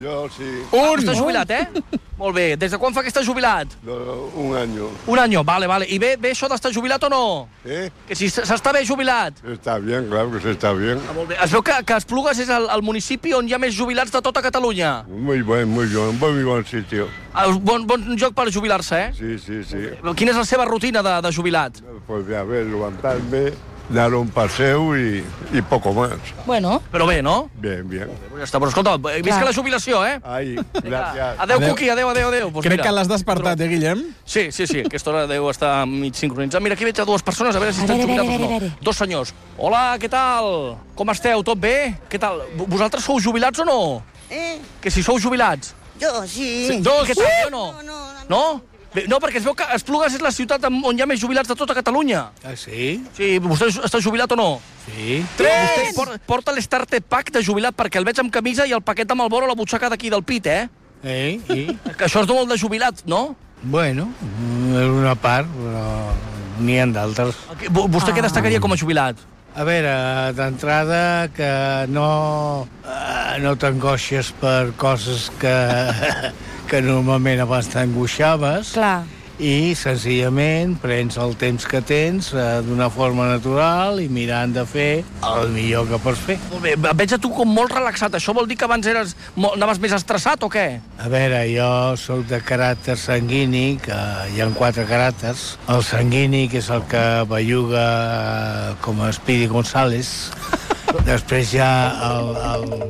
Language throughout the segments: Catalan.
Jo sí. Estàs jubilat, Molt bé. Des de quan fa que estàs jubilat? Un año. Un año, vale. I bé això d'estar jubilat o no? Que si s'està bé jubilat. Está bien, claro que se está bien. Molt bé. Es veu que Esplugues és el municipi on hi ha més jubilats de tota Catalunya. Muy buen sitio. Bon lloc per jubilar-se, Sí. Quina és la seva rutina de jubilat? Pues a ver, levantarme, dar un paseo y poco más. Bueno. Però bé, no? Bien. Ja està, però escolta, visca la jubilació, Ai, gràcies. Adéu, Cuqui, adéu. Pues Crec mira. que l'has despertat, Guillem? Sí, aquesta hora deu estar mig sincronitzat. Mira, aquí veig a dues persones, a veure si estan jubilats o no. Dos senyors. Hola, què tal? Com esteu? Tot bé? Què tal? Vosaltres sou jubilats o no? Que si sou jubilats? Jo, sí. No, què tal? Jo no. No? Bé, no, perquè es veu que Esplugues és la ciutat on hi ha més jubilats de tota Catalunya. Ah, sí? Sí, vostè està jubilat o no? Sí. Vostè porta l'Starte Pack de jubilat perquè el veig amb camisa i el paquet de Malboro a la butxaca d'aquí del pit, I? Que això és molt de jubilat, no? Bueno, és una part, però n'hi ha d'altres. Vostè què destacaria com a jubilat? A veure, d'entrada, que no t'angoixes per coses que normalment abans t'angoixaves. Clar. I, senzillament, prens el temps que tens d'una forma natural i mirant de fer el millor que pots fer. Molt bé, veig a tu com molt relaxat. Això vol dir que abans anaves més estressat o què? A veure, jo sóc de caràcter sanguini, que hi ha 4 caràcters. El sanguini, que és el que belluga com a Speedy González. Després hi ha el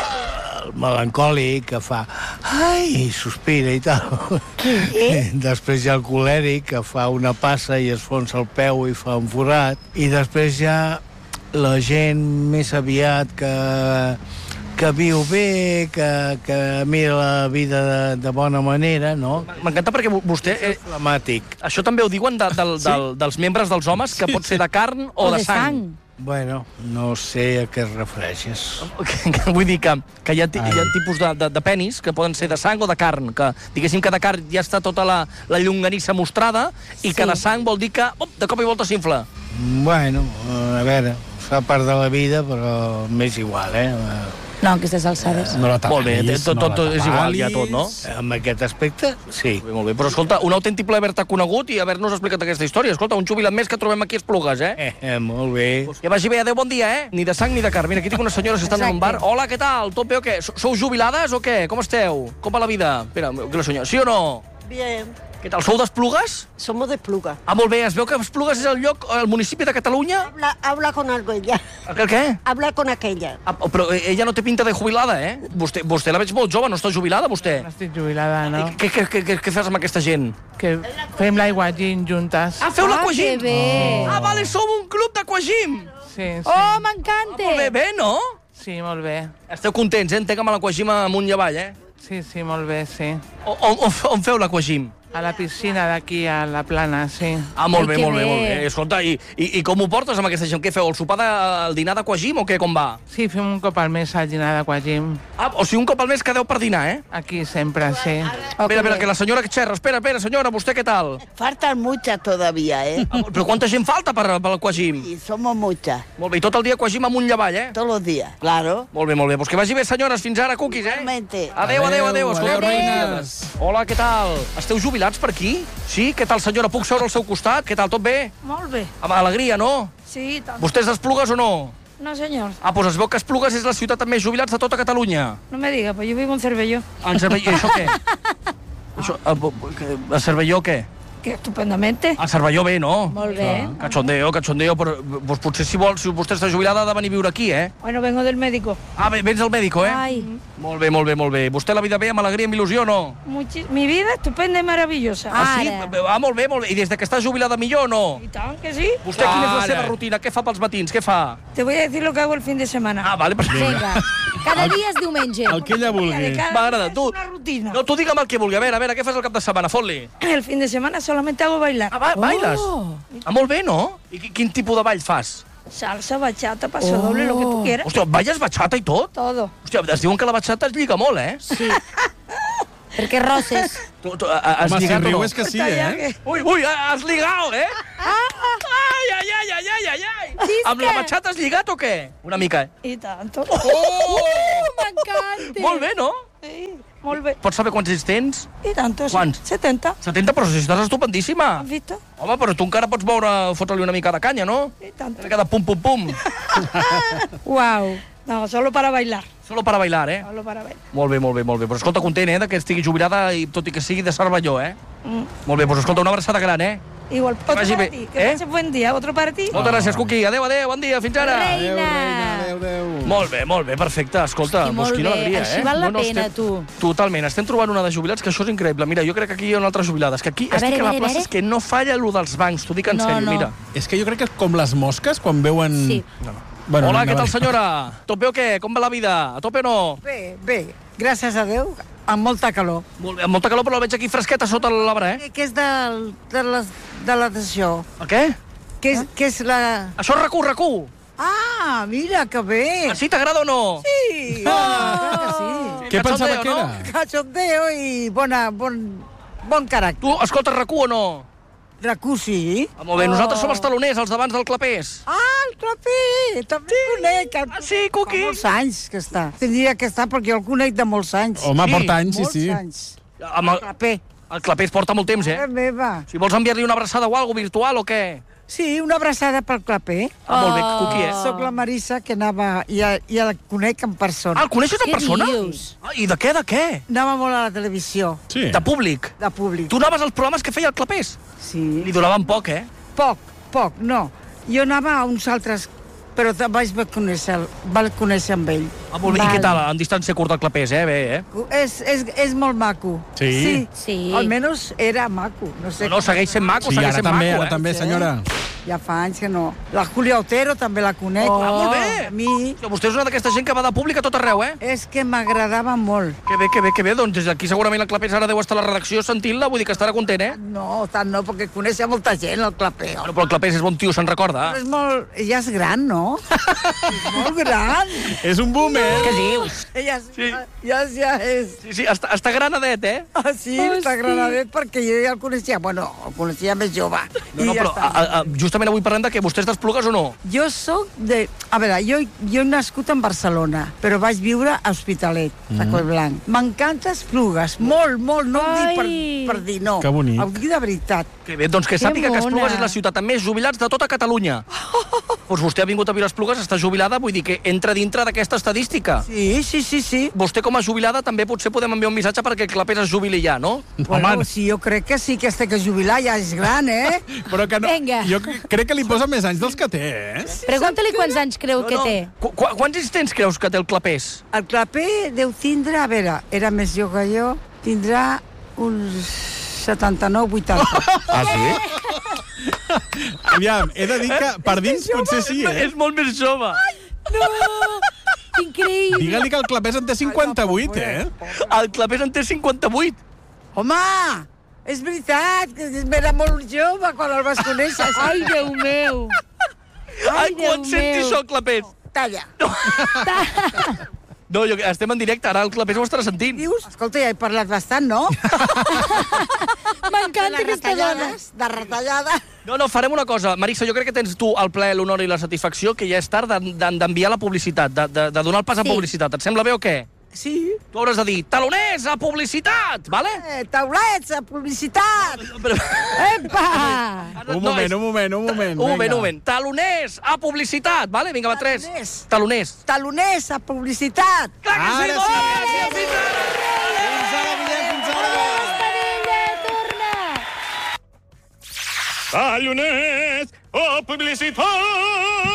melancòlic, que fa ai, sospira i tal. Després hi ha el colèric, que fa una passa i es fonsa el peu i fa un forat. I després hi ha la gent més aviat que viu bé, que mira la vida de bona manera, no? M'encanta perquè vostè... Flemàtic. Això també ho diuen dels membres dels homes, que pot ser de carn o de sang. Bueno, no sé a què es refereixes. Vull dir que hi ha tipus de penis que poden ser de sang o de carn, que diguéssim que de carn ja està tota la llonganissa mostrada i que de sang vol dir que de cop i volta s'infla. Bueno, a veure, fa part de la vida, però m'és igual, No, aquestes alçades. No la Molt bé, tot és igual, ja tot, no? En aquest aspecte, sí. Molt bé, però escolta, un autèntic plaer haver-te conegut i haver-nos explicat aquesta història. Escolta, un jubilat més que trobem aquí a Esplugues, Molt bé. Que vagi bé, adéu, bon dia, Ni de sang ni de carn. Mira, aquí tinc unes senyores que estan en un bar. Hola, què tal? Tot bé o què? Sou jubilades o què? Com esteu? Com va la vida? Espera, que la senyora... Sí o no? Bien. Què tal? Sou d'Esplugues? Somos de Espluga. Molt bé. Es veu que Esplugues és el municipi de Catalunya? Habla con algo ella. El què? Habla con aquella. Però ella no té pinta de jubilada, Vostè la veig molt jove, no està jubilada, vostè? No estic jubilada, no. Què fas amb aquesta gent? Que fem l'aiguagin juntes. Feu l'aquagim? Que bé. Vale, som un club d'aquagim! Sí. Oh, m'encanta. Molt bé, no? Sí, molt bé. Esteu contents, Entenc amb l'aquagim amunt i avall, Sí, molt bé, sí. On feu l'aquagim? A la piscina d'aquí, a la plana, sí. Molt bé, Ai, que molt bé, bé. molt bé. Escolta, i com ho portes amb aquesta gent? Què feu, el sopar el dinar d'aquagim o què, com va? Sí, fem un cop al mes al dinar d'aquagim. O sigui, un cop al mes quedeu per dinar, Aquí sempre, sí. Espera, que la senyora que xerra. Espera, senyora, vostè què tal? Faltan muchas todavía, Però quanta gent falta per l'aquagim? Y somos muchas. Molt bé, i tot el dia aquagim amunt i avall, Todos los días. Claro. Molt bé, molt bé. Pues que vagi bé, senyores. Fins ara, cookies, Igualmente. Adéu. Escolta, reines. Hola, què tal? Esteu jubilats per aquí? Sí? Què tal, senyora? Puc seure al seu costat? Què tal, tot bé? Molt bé. Amb alegria, no? Sí, tant. Vostè és d'Esplugues o no? No, senyor. Doncs es veu que Esplugues és la ciutat amb més jubilats de tota Catalunya. No me diga, pues yo vivo en Cervelló. En Cervelló, això què? A Cervelló què? Que estupendamente. A Cervelló bé, no? Molt bé. Cachondeo, però potser si vostè està jubilada ha de venir a viure aquí, Bueno, vengo del médico. Vens al médico, Ai. Molt bé. Vostè la vida bé, amb alegria, amb il·lusió, no? Mi vida estupenda y maravillosa. Sí? Molt bé. I des de que està jubilada millor o no? ¿Y tan que sí? Vostè quina és la seva rutina? Què fa pels matins? Què fa? Te voy a decir lo que hago el fin de semana. Vale, Vinga. Cada dia és diumenge. El que ella De vulgui. cada M'agrada, día tu. es una rutina. No, tu digue'm el que vulgui. A veure, què fas el cap de setmana? Fot-li. El fin de semana solamente hago bailar. Bailes? Molt bé, no? I quin tipus de ball fas? Salsa, bachata, paso doble, lo que tú quieras. Hòstia, balles bachata i tot? Todo. Hòstia, es diuen que la bachata es lliga molt, Sí. Perquè roses. Has Home, si lligat o riu no? és que sí, Ya que- Ui, has ligado, Ai. Amb la bachata has lligat o què? Una mica, Y tanto. M'encanta. Molt bé, no? Sí. Molt bé. Pots saber quants anys tens? I tanto, sí. Quants? 70. 70, però si estàs estupendíssima. Has visto? Home, però tu encara pots fotre-li una mica de canya, no? I tanto. Una mica de pum, pum, pum. Wow. No, solo para bailar. Solo para bailar, eh? Solo para bailar. Molt bé, molt bé, molt bé. Però escolta, content, que estigui jubilada i tot i que sigui de Cervelló, eh? Molt bé, doncs escolta, una abraçada gran, eh? Igual, otro vagi para bé. ti. Que pases buen día. Otro para ti. Moltes gràcies, Cuqui. Adéu, adéu, bon dia, fins ara. Reina! Molt bé, perfecte. Escolta, Hosti, molt quina bé. alegria, Així val la pena, tu. Totalment. Estem trobant una de jubilats que això és increïble. Mira, jo crec que aquí hi ha una altra jubilada. És que aquí A veure, estic a a la veure, plaça, a veure. és que no falla allò dels bancs. T'ho dic en No, sèrio, no. mira. És que jo crec que com les mosques, quan veuen... Sí. Bueno, Hola, què no, tal, senyora? Tot bé o què? Com va la vida? A tope o no? Bé, gràcies a Déu, amb molta calor. Molt bé, amb molta calor, però la veig aquí fresqueta sota l'arbre, eh? Que és de l'atenció. El què? Que és la... Això és RAC1. Ah, mira, que bé. Ah, sí, t'agrada o no? Sí, clar que sí. Què pensava que no? era? Cachondeo i bon caràcter. Tu escoltes RAC1 o no? RAC1, sí. Ah, molt bé, nosaltres som els taloners, els d'abans del Clapés. Ah, el Clapé, també el conec. Ah, sí, Cuqui? Fa molts anys que està. Tindria que estar perquè jo el conec de molts anys. Home, Sí, porta anys, Molts sí. anys. Amb El Clapé. el Clapés porta molt temps, Mare eh? meva. Si vols enviar-li una abraçada o alguna virtual o què? Sí, una abraçada pel Clapé. Ah, molt bé, Cuqui, eh? Soc la Marisa, que anava... Ja el conec en persona. Ah, el coneixes en Què persona? dius? Ah, i de què, de què? Anava molt a la televisió, Sí. De públic. de públic. Tu anaves als programes que feia el Clapés? Sí. Li donaven poc, eh? Poc, no. Jo anava a uns altres, però vaig conèixer amb ell. Ah, molt bé. I Val. què tal, en distància curta el Clapés, eh? Bé, eh? És molt maco. Sí? Sí. Almenys era maco. No sé. No, segueix sent maco, Sí, segueix ara sent també, maco, ara també, senyora. Ja fa anys que no. La Julia Otero també la conec. Ah, molt bé. A mi Que vostè és una d'aquesta gent que va de públic a tot arreu, eh? és que m'agradava molt. Que bé, que bé, que bé. Doncs des d'aquí segurament el Clapés ara deu estar a la redacció sentint-la, vull dir que estarà content, eh? No, tant no, perquè coneix molta gent, el Clapé. Bueno, però el Clapés és bon tio, se'n recorda. És molt... Ja és gran, no? És molt gran. És un boomer. Què dius? Ella Sí. ja és... Sí, sí, està granadet, eh? Ah, sí, està granadet perquè jo ja el coneixia. Bueno, el coneixia més jove. No, no, I ja però està. justament avui parlem de que vostè és d'Esplugues o no? Jo sóc de... A veure, jo he nascut en Barcelona, però vaig viure a Hospitalet, a Collblanc. M'encanta Esplugues, molt, molt. No ho dic Ai. per dir, no. Que bonic. Ho dic de veritat. Que bé, doncs que Que sàpiga que mona. Esplugues és la ciutat amb més jubilats de tota Catalunya. Doncs vostè ha vingut a viure a Esplugues, està jubilada, vull dir que entra dintre d'aquesta estadística. Sí. Vostè com a jubilada també potser podem enviar un missatge perquè el Clapés es jubili ja, no? Bueno, sí, jo crec que sí, que este que jubilar ja és gran, eh? Però que no... Vinga. Jo crec que li posa més anys dels que té, eh? Pregunta-li quants anys creu que té. Quants anys tens creus que té el Clapés? El Clapé deu tindre, a veure, era més jo que jo, tindrà uns 79, 80. Ah, sí? Aviam, he de dir que per dins potser sí, eh? És molt més jove. No! Increïble! Digue-li que el Clapés en té 58, eh? El Clapés en té 58. Home, és veritat, que era molt jove quan el vas conèixer. Ai, Déu meu! Ai, Déu quan senti meu. això, Clapés? Talla. No, estem en directe, ara el Clapés ho estarà sentint. Dius? Escolta, ja he parlat bastant, no? M'encanta aquesta dona. De retallada. No, farem una cosa. Marisa, jo crec que tens tu el plaer, l'honor i la satisfacció que ja és tard d'enviar la publicitat, de donar el pas a Sí. publicitat. Et sembla bé o què? Sí. Tu hauràs de dir, taloners a publicitat, vale? Taulets, a publicitat. Però... Epa! Un moment. Un moment. Taloners a publicitat, vale? Vinga, va, 3. Taloners. Taloners. Taloners, a publicitat. Clar que sí, Ara molt sí. bé, gràcies, fins ara. Fins ara, Guillem, fins ara! Espadella, torna! Taloners a publicitat!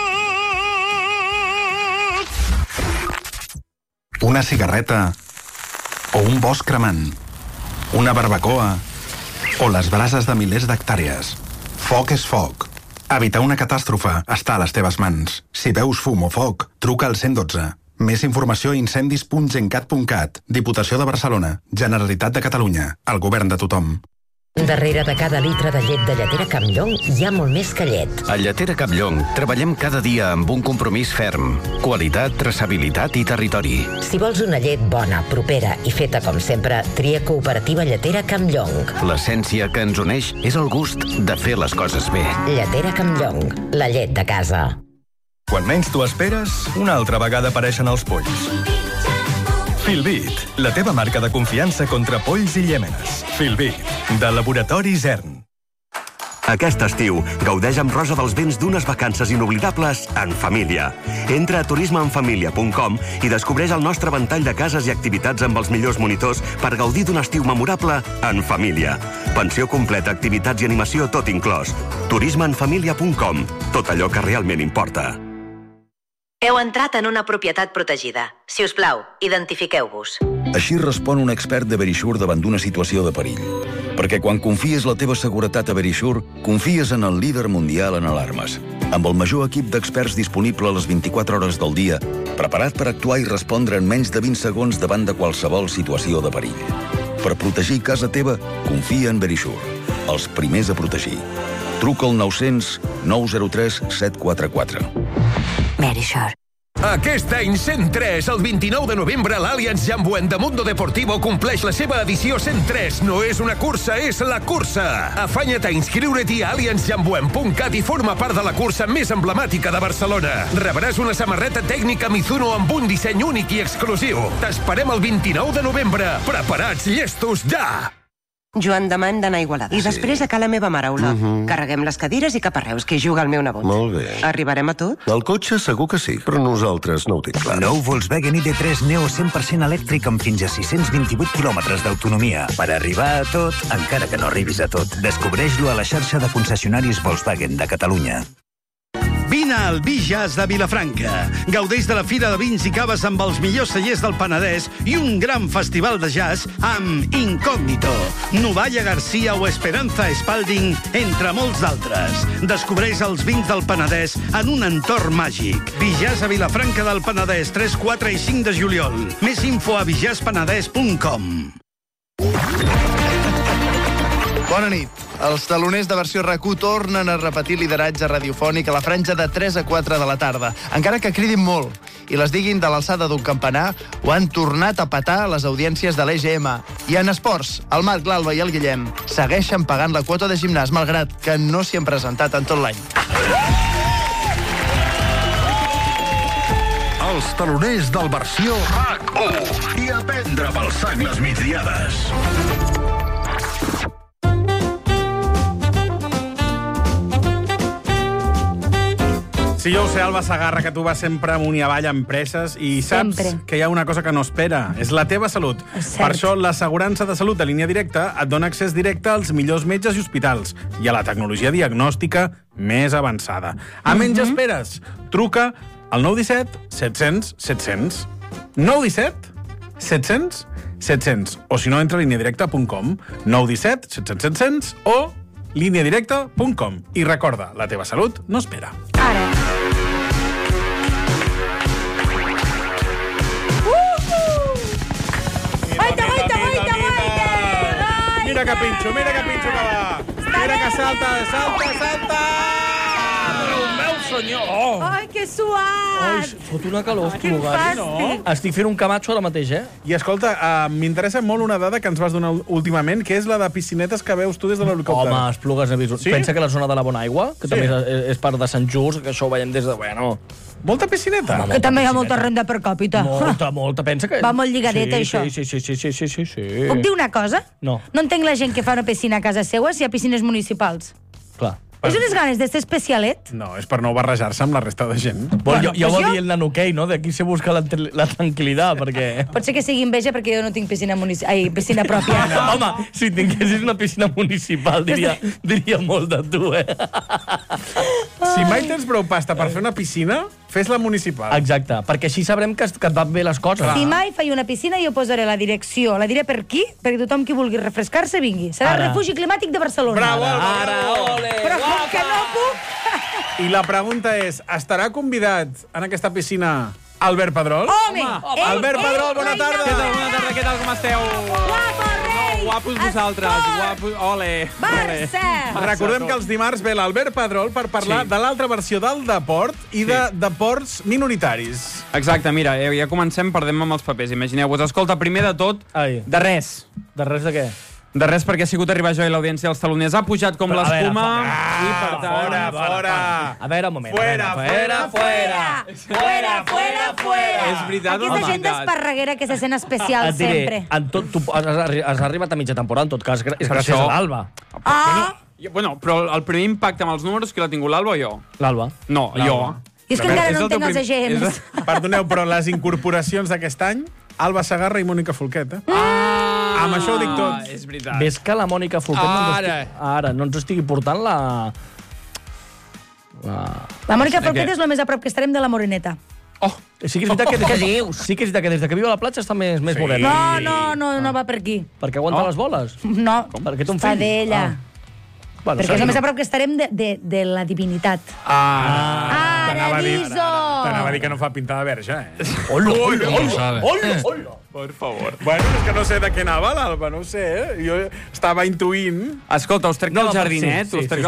Una cigarreta o un bosc cremant, una barbacoa o les brases de milers d'hectàrees. Foc és foc. Evitar una catàstrofe està a les teves mans. Si veus fum o foc, truca al 112. Més informació a incendis.gencat.cat. Diputació de Barcelona. Generalitat de Catalunya. El govern de tothom. Darrere de cada litre de llet de lletera Campllong hi ha molt més que llet. A Lletera Campllong treballem cada dia amb un compromís ferm. Qualitat, traçabilitat i territori. Si vols una llet bona, propera i feta com sempre, tria Cooperativa Lletera Campllong. L'essència que ens uneix és el gust de fer les coses bé. Lletera Campllong, la llet de casa. Quan menys t'ho esperes, una altra vegada apareixen els polls. Filbit, la teva marca de confiança contra polls i llèmenes. Filbit, de Laboratori Zern. Aquest estiu, gaudeix amb Rosa dels Vents d'unes vacances inoblidables en família. Entra a turismeenfamilia.com i descobreix el nostre ventall de cases i activitats amb els millors monitors per gaudir d'un estiu memorable en família. Pensió completa, activitats i animació, tot inclòs. turismeenfamilia.com. Tot allò que realment importa. Heu entrat en una propietat protegida. Si us plau, identifiqueu-vos. Així respon un expert de Verisure davant d'una situació de perill. Perquè quan confies la teva seguretat a Verisure, confies en el líder mundial en alarmes, amb el major equip d'experts disponible a les 24 hores del dia, preparat per actuar i respondre en menys de 20 segons davant de qualsevol situació de perill. Per protegir casa teva, confia en Verisure, els primers a protegir. Truca al 900 903 744. Verisure. Aquest any 103, el 29 de novembre, l'Allianz Jambuent de Mundo Deportivo compleix la seva edició 103. No és una cursa, és la cursa. Afanya't a inscriure't a allianzjambuent.cat i forma part de la cursa més emblemàtica de Barcelona. Rebràs una samarreta tècnica Mizuno amb un disseny únic i exclusiu. T'esperem el 29 de novembre. Preparats, llestos, ja! Joan Damant d'anar a Igualada. I després a la meva mare, Ola. Carreguem les cadires i cap a Reus, que hi juga el meu nebot. Molt bé. Arribarem a tot? El cotxe segur que sí, però nosaltres no ho tinc clar. Nou Volkswagen ID3 Neo 100% elèctric amb fins a 628 quilòmetres d'autonomia. Per arribar a tot, encara que no arribis a tot. Descobreix-lo a la xarxa de concessionaris Volkswagen de Catalunya. Vine al Vi Jazz de Vilafranca. Gaudeix de la Fira de Vins i Caves amb els millors cellers del Penedès i un gran festival de jazz amb Incógnito, Novalla Garcia o Esperanza Spalding, entre molts d'altres. Descobreix els vins del Penedès en un entorn màgic. Vi Jazz a Vilafranca del Penedès, 3, 4 i 5 de juliol. Més info a vijazzpenedès.com. Bona nit. Els taloners de versió RAC1 tornen a repetir lideratge radiofònic a la franja de 3 a 4 de la tarda, encara que cridin molt i les diguin de l'alçada d'un campanar, ho han tornat a petar les audiències de l'EGM. I en esports, el Marc, l'Alba i el Guillem segueixen pagant la quota de gimnàs, malgrat que no s'hi han presentat en tot l'any. Els taloners del versió RAC1 i a prendre pel sac les migdiades. Sí, jo ho sé, Alba Sagarra, que tu vas sempre amunt i avall a empreses i saps que hi ha una cosa que no espera. És la teva salut. Per això, l'assegurança de salut de Línia Directa et dona accés directe als millors metges i hospitals i a la tecnologia diagnòstica més avançada. A menys esperes. Truca al 917 700 700. 917 700 700. O si no, entra a lineadirecta.com. 917 700 700 o lineadirecta.com. I recorda, la teva salut no espera. Ara. Mira que pinxo que va. Mira que salta. Meu senyor! Ai, que suat! Fot una calor, que fàstic. Estic fent un camacho ara mateix, I escolta, m'interessa molt una dada que ens vas donar últimament, que és la de piscinetes que veus tu des de l'helicòpter. Home, Esplugues he vist. Sí? Pensa que la zona de la Bona Aigua, que també és part de Sant Just, que això ho veiem des de... Bueno... Molta piscineta? Que també hi ha molta renda per càpita. Molta. Pensa que... Va molt lligadet, això. Sí. Puc dir una cosa? No. No entenc la gent que fa una piscina a casa seva si hi ha piscines municipals. Clar. És unes ganes d'este especialet? No, és per no barrejar-se amb la resta de gent. Bueno, ja ho va dir el nano Kei, no? D'aquí se busca la tranquil·litat, perquè... Pot ser que sigui enveja perquè jo no tinc piscina pròpia. No. Home, si tinguessis una piscina municipal, diria molt de tu, Si mai tens prou pasta per fer una piscina, fes-la municipal. Exacte, perquè així sabrem que et van bé les coses. Si mai faig una piscina, jo posaré la direcció. La diré per aquí, perquè tothom qui vulgui refrescar-se vingui. Serà el refugi climàtic de Barcelona. Bravo, ara, ole! Però com que no puc... I la pregunta és, estarà convidat en aquesta piscina Albert Pedrol? Home! Albert Pedrol, bona tarda! Què tal, com esteu? Guapo, rei! Guapos vosaltres, guapos... Ole! Barça! Recordem que els dimarts ve l'Albert Pedrol per parlar de l'altra versió del deport i de deports minoritaris. Exacte, mira, ja comencem, perdem amb els papers, imagineu-vos. Escolta, primer de tot, de res. De res de què? De res, perquè ha sigut arribar jo i l'audiència dels taloners. Ha pujat com l'espuma i, per tant... Fora! A veure, un moment. Fuera! És veritat o no? Aquesta gent d'esparreguera que se sent especial Et diré, sempre. tu has arribat a mitja temporada, en tot cas, és gràcies a l'Alba. Bueno, però el primer impacte amb els números, qui l'ha tingut, l'Alba o jo? L'Alba. No, jo. I és que encara no entenc els EGMs. Perdoneu, però les incorporacions d'aquest any, Alba Segarra i Mònica Folquet, Amb això ho dic tot. És veritat. Ves que la Mònica Folquet no ens estigui portant la... La Mònica Folquet és el més a prop que estarem de la Moreneta. Sí que és veritat que des que viu a la platja està més morena. No va per aquí. Perquè aguanta les boles? No, perquè té un està fill. d'ella. Perquè és el més a prop que estarem de la divinitat. T'anava a dir que no fa pintada verge, Hola! Per favor. Bueno, és que no sé de què anava l'Alba, no ho sé, Jo estava intuint... Escolta, us trec del jardinet,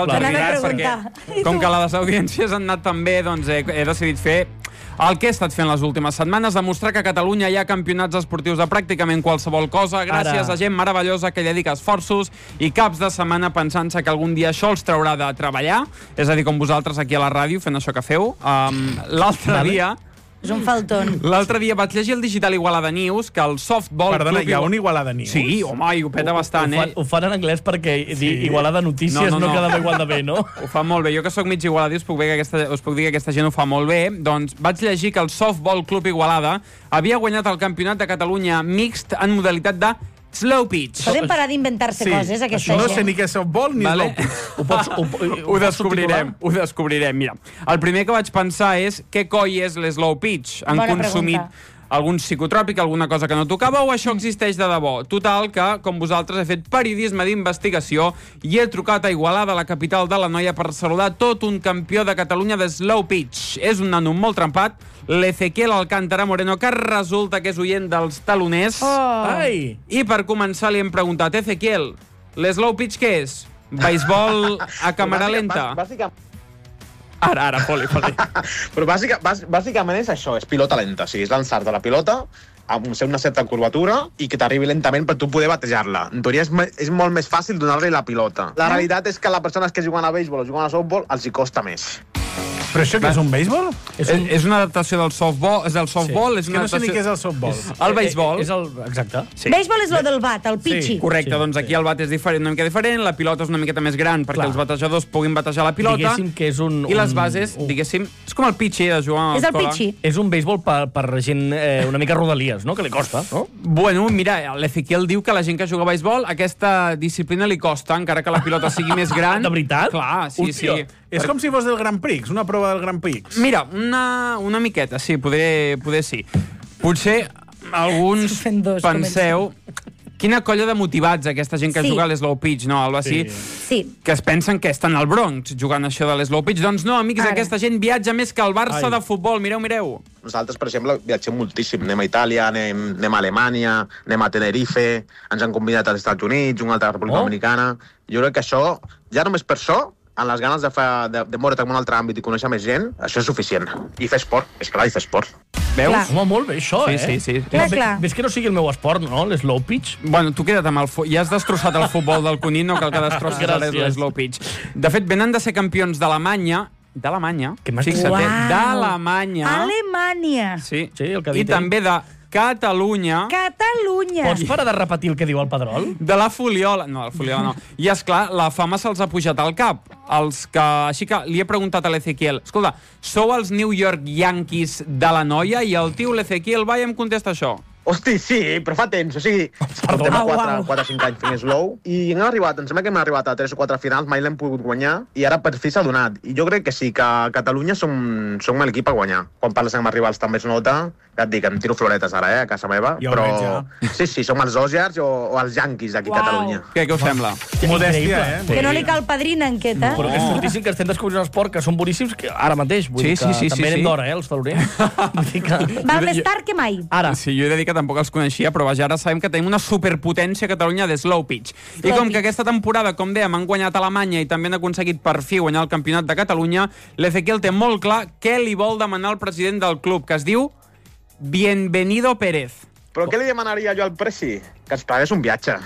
perquè com que les audiències han anat tan bé, doncs he decidit fer el que he estat fent les últimes setmanes, demostrar que a Catalunya hi ha campionats esportius de pràcticament qualsevol cosa, gràcies a gent meravellosa que dedica esforços i caps de setmana pensant-se que algun dia això els traurà de treballar, és a dir, com vosaltres aquí a la ràdio fent això que feu. L'altre dia... És un faltón. L'altre dia vaig llegir el Digital Igualada News que el softball... Perdona, hi ha un Igualada News? Sí, home, i ho peta bastant, Ho fan en anglès perquè dir Igualada Notícies no queda igual de bé, no? Ho fa molt bé. Jo que sóc mig igualadí us puc dir que aquesta gent ho fa molt bé. Doncs vaig llegir que el Softball Club Igualada havia guanyat el campionat de Catalunya mixt en modalitat de slow pitch. Podem parar d'inventar-se coses, aquesta gent. No sé ni què és softball ni slow pitch. Ho descobrirem. Mira, el primer que vaig pensar és què coi és l'slow pitch? Han consumit algun psicotròpic, alguna cosa que no tocava, o això existeix de debò? Total, que, com vosaltres, he fet periodisme d'investigació i he trucat a Igualada, la capital de l'Anoia, per saludar tot un campió de Catalunya de slow pitch. És un nano molt trempat, l'Ezequiel Alcántara Moreno, que resulta que és oient dels taloners. I per començar li hem preguntat, Ezequiel, l'slow pitch què és? Beisbol a càmera lenta? Ara, Poli. Però bàsicament és això, és pilota lenta. O sigui, és lançar-te la pilota amb una certa curvatura i que t'arribi lentament per tu poder batejar-la. En teoria és molt més fàcil donar-li la pilota. La realitat és que a les persones que juguen a béisbol o juguen a softball els hi costa més. Però això què és, un béisbol? És una adaptació del softball. És el softball, és una adaptació... Que no sé ni què és el softball. El béisbol. Exacte. Béisbol és lo del bat, el pitxi. Correcte, doncs aquí el bat és una mica diferent, la pilota és una miqueta més gran perquè els batejadors puguin batejar la pilota. Diguéssim que és un... I les bases, diguéssim, és com el pitxi de jugar a l'escola. És el pitxi. És un béisbol per gent una mica rodalies, no? Que li costa, no? Bueno, mira, l'Ezequiel diu que la gent que juga a béisbol aquesta disciplina li costa, encara que la pilota sigui més gran. De veritat? Clar, sí. És com si fos del Grand Prix, una prova del Grand Prix. Mira, una miqueta, sí, poder sí. Potser alguns penseu... Quina colla de motivats, aquesta gent que juga a l'slow pitch, no, Alba? Sí. Que es pensen que estan al Bronx jugant això de l'slow pitch. Doncs no, amics, aquesta gent viatja més que el Barça de futbol. Mireu. Nosaltres, per exemple, viatgem moltíssim. Anem a Itàlia, anem a Alemanya, anem a Tenerife, ens han convidat als Estats Units, una altra República Dominicana. Jo crec que això, ja només per això, en les ganes de moure't en un altre àmbit i conèixer més gent, això és suficient. I fer esport, és clar, i fer esport. Veus? Home, molt bé, això, Sí. Clar. Ves que no sigui el meu esport, no? L'slow pitch. Bueno, tu queda't amb el... Ja has destrossat el futbol del Cunit, no cal que destrossis l'slow pitch. De fet, venen de ser campions d'Alemanya, fixa't, d'Alemanya. Alemanya. Sí, el que ha dit i també de Catalunya. Pots parar de repetir el que diu el Pedrol? De la Fuliola. No, I, esclar, la fama se'ls ha pujat al cap. Així que li he preguntat a l'Ezequiel, escolta, sou els New York Yankees de l'Anoia? I el tio, l'Ezequiel, va i em contesta això. Hosti, sí, però fa temps, o sigui, portem 4 o 5 anys fent slow i hem arribat, em sembla que hem arribat a 3 o 4 finals, mai l'hem pogut guanyar i ara per fi s'ha donat. I jo crec que sí, que a Catalunya som l'equip a guanyar. Quan parles amb els rivals també es nota, ja et dic, em tiro floretes ara, a casa meva, ja però sí, som els Dodgers o els Yankees d'aquí a Catalunya. Què us sembla? Modèstia, Que no li cal padrina, enqueta. Però que és fortíssim que estem descobrint un esport que són boníssims ara mateix. Vull dir que també anem d'hora, els taloners. Va més tard que mai. Ara. Sí, jo he de dir que tampoc els coneixia, però vaja, ara sabem que tenim una superpotència a Catalunya de slow pitch. I com que aquesta temporada, com dèiem, han guanyat a Alemanya i també han aconseguit per fi guanyar el campionat de Catalunya, l'Ezequiel té molt clar què li vol demanar el president del club, que es diu Bienvenido Pérez. Però què li demanaria jo al presi? Que ens pagués un viatge.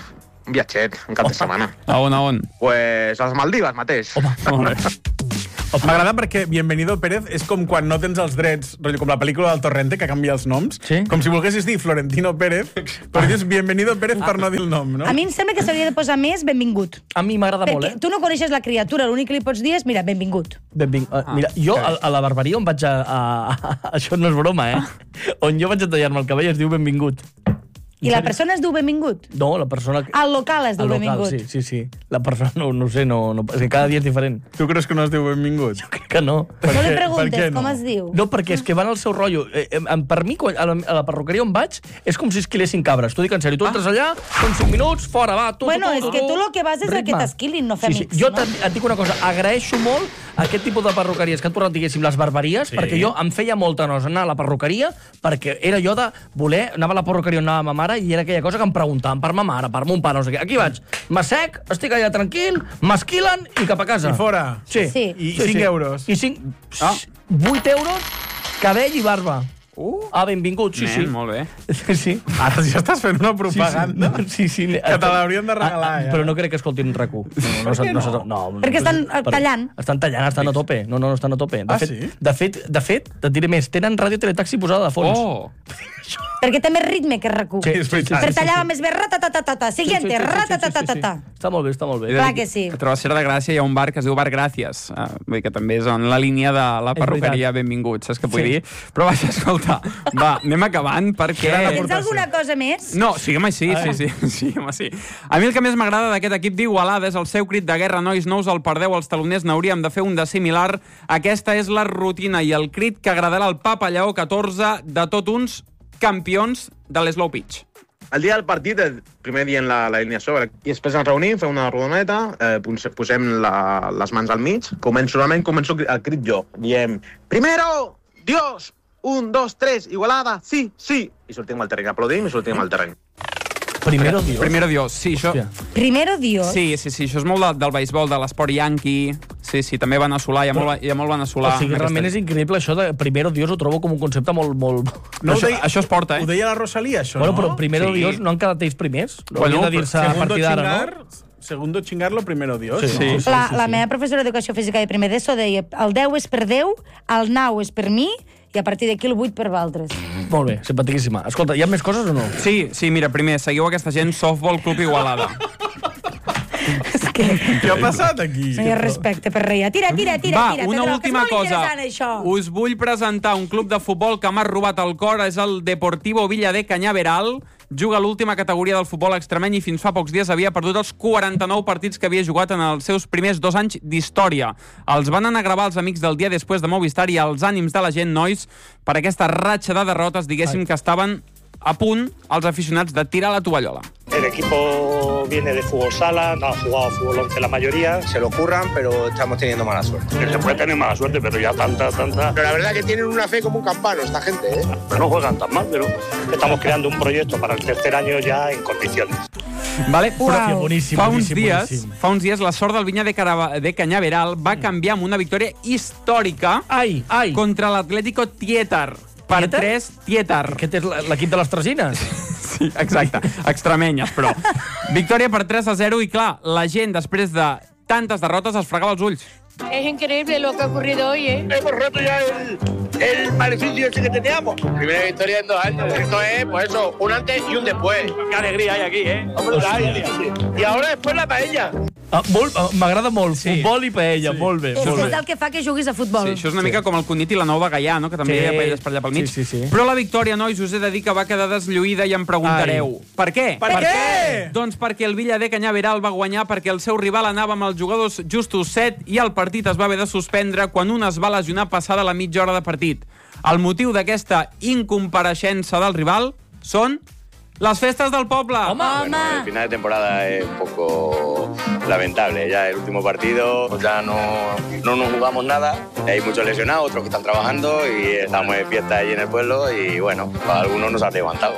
Un viatget, un cap de setmana. A on? Pues a les Maldives mateix. Home, m'agrada perquè Bienvenido Pérez és com quan no tens els drets, com la pel·lícula del Torrente, que canvia els noms. Sí? Com si volguessis dir Florentino Pérez, però dius Bienvenido Pérez per no dir el nom, no? A mi em sembla que s'hauria de posar més benvingut. A mi m'agrada molt, Perquè tu no coneixes la criatura, l'únic que li pots dir és, mira, benvingut. Mira, jo a la barberia on vaig això no és broma, on jo vaig a tallar-me el cabell es diu benvingut. I la persona es diu benvingut? No, la persona... Al local es diu benvingut. Sí. La persona, no sé, és que cada dia és diferent. Tu creus que no es diu benvingut? Jo crec que no. No li preguntes com es diu. No, perquè és que van al seu rotllo. Per mi, a la perruqueria on vaig, és com si esquilessin cabres. T'ho dic en sèrio. Tu entres allà, són 5 minuts, fora, va, Bueno, és que tu el que vas és a que t'esquilin, no fer amics. Jo et dic una cosa, agraeixo molt aquest tipus de perruqueries que han tornat, diguéssim, les barberies, perquè jo em feia molta nosa anar a la perruqueria, perquè era jo de voler... Anava a la perruqueria on anava ma mare i era aquella cosa que em preguntaven per ma mare, per mon pare, no sé què. Aquí vaig, m'assec, estic allà tranquil, m'esquilen i cap a casa. I fora? Sí. I 5 euros? I 8 euros, cabell i barba. Benvingut, sí. Molt bé. Sí. Ara ja estàs fent una propaganda sí. Que te l'haurien de regalar, ja. Però no crec que escoltin RAC1. No. Perquè estan tallant. Estan tallant, estan a tope. No, estan a tope. Sí? De fet, et diré més, tenen ràdio teletaxi posada de fons. Perquè té més ritme que RAC1. Sí, és veritat. Per tallar més bé, ratatatata. Siguiente, ratatatata. Està molt bé. Clar que sí. A Travessera de Gràcia hi ha un bar que es diu Bar Gràcies, vull dir que també és en la línia de la perruqueria benvingut, saps què vull dir? Però vaja, escolta, va, anem acabant perquè... Tens alguna cosa més? No, sí. A mi el que més m'agrada d'aquest equip d'Igualada és el seu crit de guerra, nois, no us el perdeu, els taloners n'hauríem de fer un de similar. Aquesta és la rutina i el crit que agradarà al Papa Lleó XIV, de tot uns campions de l'Slow Pitch. El dia del partit, primer dient la alineació, i després ens reunim, fem una rodoneta, posem les mans al mig, començo el crit jo. Diem, primero, Dios, 1, 2, 3, Igualada, sí, i sortim al terreny, aplaudim i sortim al terreny. Primero Dios? Primero Dios, sí, això... Primero Dios? Sí, això és molt del beisbol, de l'esport yanqui. Sí, també veneçolà, hi ha molt veneçolà. O sigui, realment és increïble això de Primero Dios, ho trobo com un concepte molt... No, això es porta, Ho deia la Rosalía, això, no? Però Primero Dios no han quedat ells primers? Hauria de dir-se a partir d'ara, no? Segundo chingarlo, primero Dios. Sí. La meva professora d'Educació Física de primer d'ESO deia el 10 és per Déu, el 9 és per mi, i a partir d'aquí el 8 per valtres. Molt bé, simpaticíssima. Escolta, hi ha més coses o no? Sí, mira, primer, seguiu aquesta gent, Softball Club Igualada. Què ha passat aquí? No hi ha respecte per reia. Tira. Va, una última cosa. Us vull presentar un club de futbol que m'ha robat el cor, és el Deportivo Villa de Cañaveral. Juga a l'última categoria del futbol extremeny i fins fa pocs dies havia perdut els 49 partits que havia jugat en els seus primers 2 anys d'història. Els van anar a gravar els amics del dia després de Movistar i els ànims de la gent, nois, per aquesta ratxa de derrotes, diguéssim que estaven a punt els aficionats de tirar la tovallola. El equipo viene de fútbol sala, no ha jugado fútbol 11 la mayoría. Se lo curran, pero estamos teniendo mala suerte. Se puede tener mala suerte, pero ya tanta. Pero la verdad que tienen una fe como un campano esta gente, ¿eh? Pero no juegan tan mal, pero estamos creando un proyecto para el tercer año ya en condiciones. Vale, però boníssim. Fa uns dies la sort del Vinya de Cañaveral va canviar amb una victòria històrica contra l'Atlético Tietar. Per 3, Tietar. Aquest és l'equip de les Tresines? Sí, exacte. Extremenyes, però. Victòria per 3-0 i, clar, la gent, després de tantes derrotes, es fregava els ulls. Es increíble lo que ha ocurrido hoy, ¿eh? Hemos roto ya el maleficio ese que teníamos. Primera victoria en 2 años. Esto es, pues eso, un antes y un después. Qué alegría hay aquí, ¿eh? Hombre, y ahora después la paella. M'agrada molt, futbol i paella, molt bé. És el que fa que juguis a futbol. Sí, això és una mica com el Cunit i la Nou de Gaià, no? Que també hi ha paelles per allà pel mig. Sí. Però la victòria, nois, us he de dir que va quedar deslluïda i em preguntareu. Per què? Per què? Doncs perquè el Villa de Cañaveral va guanyar perquè el seu rival anava amb els jugadors justos 7 i el partit es va haver de suspendre quan un es va lesionar passada la mitja hora de partit. El motiu d'aquesta incompareixença del rival són las festas del poble. Bueno, el final de temporada es un poco lamentable. Ya el último partido, pues ya no nos jugamos nada. Hay muchos lesionados, otros que están trabajando y estamos de fiesta allí en el pueblo y bueno, para algunos nos ha levantado.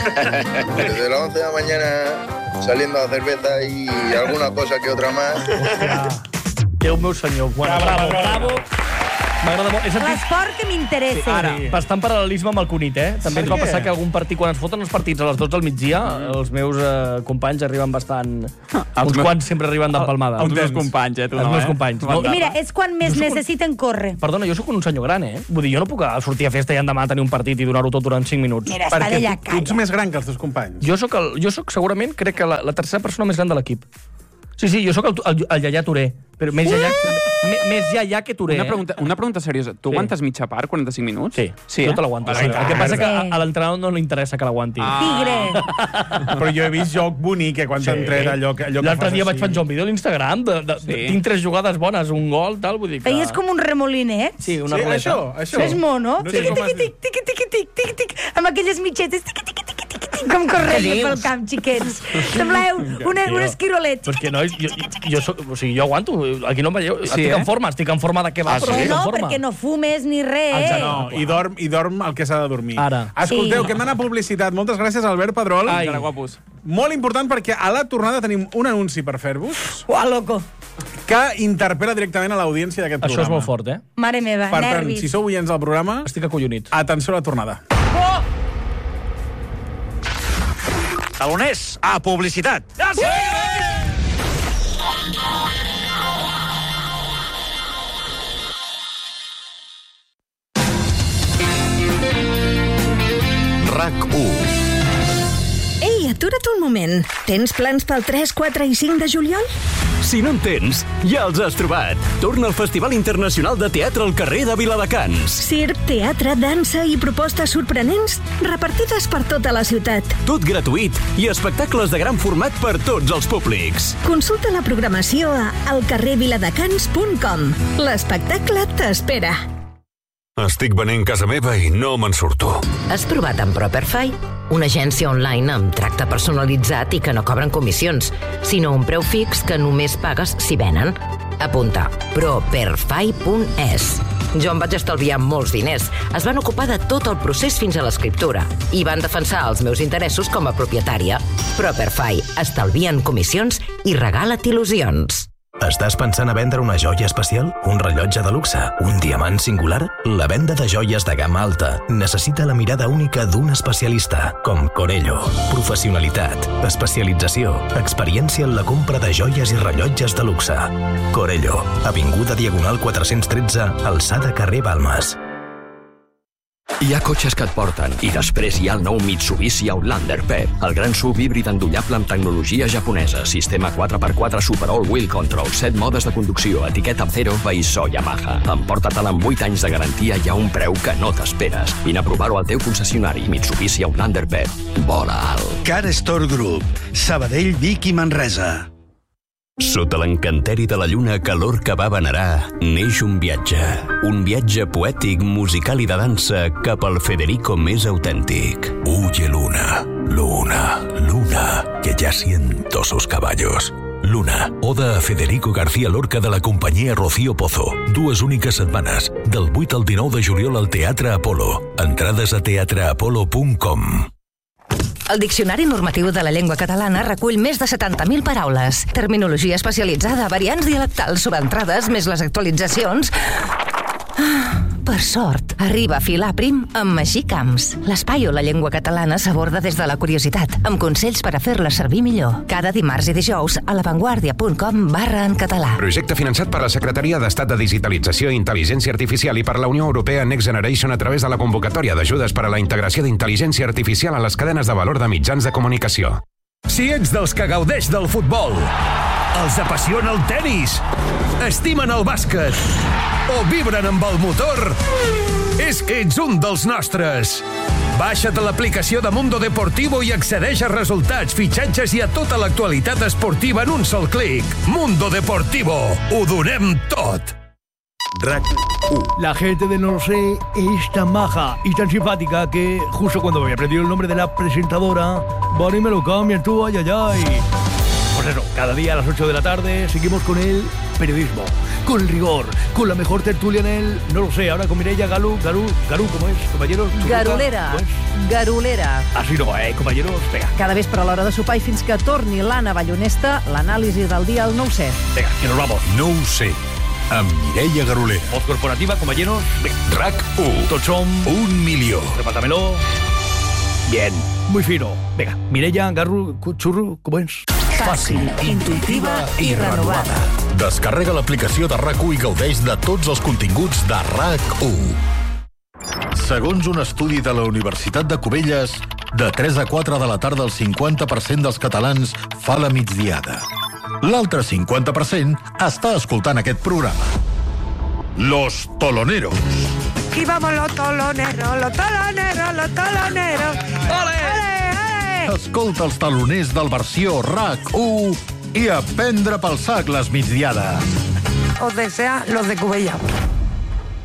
Desde las 11 de la mañana saliendo a cerveza y alguna cosa que otra más. Déu meu senyor. Bravo. M'agrada molt. L'esport que m'interessa. Ara, bastant paral·lelisme amb el Cunit, també ens va passar que algun partit, quan ens foten els partits a les 12 del migdia, els meus companys arriben bastant... Uns quants sempre arriben d'empalmada. Els meus companys, Els meus companys. Mira, és quan més necessiten córrer. Perdona, jo sóc un senyor gran, Vull dir, jo no puc sortir a festa i endemà tenir un partit i donar-ho tot durant 5 minuts. Mira, està de llac. Tu ets més gran que els teus companys. Jo soc segurament, crec que la tercera persona més gran de l'equip. Sí, jo sóc el Yaya Touré, però més Yaya que Touré. Una pregunta seriosa. Tu aguantes mitja part, 45 minuts? Sí, jo te l'aguanto. El que passa que a l'entrenador no li interessa que l'aguanti. Tigre! Però jo he vist joc bonic, que quan t'han tret allò que l'altre dia vaig penjar un vídeo a l'Instagram, tinc 3 jugades bones, un gol, tal, vull dir que... Feies com un remolinet? Sí, una ruleta. Això. És mono? Tic-tic-tic, amb aquelles mitgetes, tic-tic-tic, com corrent pel camp, xiquets. Sembleu un esquirolet. Però és que, nois, jo aguanto. Aquí no em veieu. Estic en forma de què va, però estic en forma. Perquè no fumes ni res. No, i dorm el que s'ha de dormir. Ara. Escolteu, que hem d'anar a publicitat. Moltes gràcies, Albert Pedrol. Ai, guapos. Molt important, perquè a la tornada tenim un anunci per fer-vos. Uah, loco. Que interpel·la directament a l'audiència d'aquest programa. Això és molt fort, Mare meva, per nervis. Per tant, si sou oients del programa... Estic acollonit. Atenció a la tornada. Taloners, a publicitat. RAC1. Ei, atura't un moment. Tens plans pel 3, 4 i 5 de juliol? Si no en tens, ja els has trobat. Torna al Festival Internacional de Teatre al carrer de Viladecans. Circ, teatre, dansa i propostes sorprenents repartides per tota la ciutat. Tot gratuït i espectacles de gran format per tots els públics. Consulta la programació a alcarrerviladecans.com. L'espectacle t'espera. Estic venent casa meva i no me'n surto. Has provat amb Properfy? Una agència online amb tracte personalitzat i que no cobren comissions, sinó un preu fix que només pagues si venen. Apunta, properfy.es. Jo em vaig estalviar molts diners. Es van ocupar de tot el procés fins a l'escriptura i van defensar els meus interessos com a propietària. Properfy. Estalvien comissions i regala't il·lusions. Estàs pensant a vendre una joia especial? Un rellotge de luxe? Un diamant singular? La venda de joies de gamma alta necessita la mirada única d'un especialista, com Corello. Professionalitat, especialització, experiència en la compra de joies i rellotges de luxe. Corello, avinguda Diagonal 413, alçada carrer Balmes. Hi ha cotxes que et porten, i després hi ha el nou Mitsubishi Outlander PHEV, el gran SUV híbrid endollable amb tecnologia japonesa, sistema 4x4 Super All-Wheel Control, 7 modes de conducció, etiqueta Zero, veïssó Yamaha. Emporta-te'l amb 8 anys de garantia i a un preu que no t'esperes. Vine a provar-ho al teu concessionari, Mitsubishi Outlander PHEV. Vola alt. Car Store Group, Sabadell, Vic i Manresa. Sota l'encanteri de la lluna calor que va venerar, neix un viatge poètic, musical i de dansa cap al Federico més autèntic. Huye luna, luna, luna, que ya siento sus caballos. Luna, oda a Federico García Lorca de la companyia Rocío Pozo. 2 úniques setmanes, del 8 al 19 de juliol al Teatre Apolo. Entrades a teatreapolo.com. El Diccionari Normatiu de la Llengua Catalana recull més de 70.000 paraules. Terminologia especialitzada, variants dialectals, subentrades, més les actualitzacions... Per sort, arriba a filar prim amb Magí Camps. L'espai on la llengua catalana s'aborda des de la curiositat, amb consells per a fer-la servir millor. Cada dimarts i dijous a lavanguardia.com/en-català. Projecte finançat per la Secretaria d'Estat de Digitalització i Intel·ligència Artificial i per la Unió Europea Next Generation a través de la convocatòria d'ajudes per a la integració d'intel·ligència artificial a les cadenes de valor de mitjans de comunicació. Si ets dels que gaudeix del futbol, els apassiona el tenis, estimen el bàsquet o vibren amb el motor, és que ets un dels nostres. Baixa't l'aplicació de Mundo Deportivo i accedeix a resultats, fitxatges i a tota l'actualitat esportiva en un sol clic. Mundo Deportivo. Ho donem tot. RAC1. La gente de No Lo Sé es tan maja y tan simpática que justo cuando me había aprendido el nombre de la presentadora, van y me lo cambian tú, ay, ay, ay. Pues eso, cada día a las 8 de la tarde seguimos con el periodismo, con el rigor, con la mejor tertulia en el No Lo Sé. Ahora con Mireia Garú, ¿cómo es, compañeros? Garulera, Garulera. Así no, compañeros, venga. Cada vespre a l'hora de sopar i fins que torni l'Anna Ballonesta, l'anàlisi del dia al 9-7. Venga, que nos vamos. No ho sé. amb Mireia Garolera. Voz corporativa, compañeros. RAC1. Tots som... 1 milió. Repártamelo. Bien, muy fino. Venga, Mireia, Garro, Churro, ¿cómo es? Fàcil, intuïtiva i renovada. Descarrega l'aplicació de RAC1 i gaudeix de tots els continguts de RAC1. Segons un estudi de la Universitat de Cubelles, de 3 a 4 de la tarda el 50% dels catalans fa la migdiada. L'altre 50% està escoltant aquest programa. Los Toloneros. Aquí vamos los toloneros, los toloneros, los toloneros. ¡Ole! ¡Ole! Escolta els taloners del versió RAC1 i a prendre pel sac les migdiades. Os desea los de Cubella.